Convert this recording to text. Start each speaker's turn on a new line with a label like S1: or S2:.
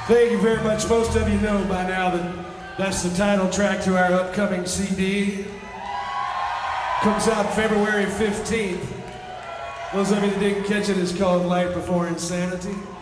S1: Thank you very much. Most of you know by now that that's the title track to our upcoming CD. Comes out February 15th. Those of you that didn't catch it, it's called Light Before Insanity.